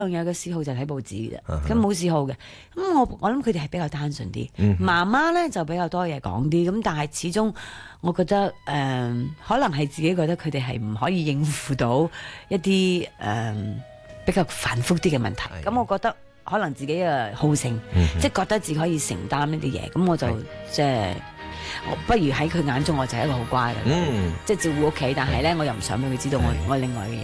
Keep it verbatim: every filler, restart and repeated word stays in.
有嘅嗜好就睇報紙嘅啫，咁冇嗜好嘅。咁我我諗佢哋係比較單純啲，媽媽咧就比較多嘢講啲。咁但係始終我覺得誒、呃，可能係自己覺得佢哋係唔可以應付到一啲誒、呃、比較繁複啲嘅問題。咁我覺得可能自己嘅好勝，嗯、即係覺得自己可以承擔呢啲嘢。咁我就即係。我不如喺佢眼中，我就係一個好乖嘅，嗯、即係照顧屋企，但係咧，我又唔想俾佢知道我我另外嘅嘢。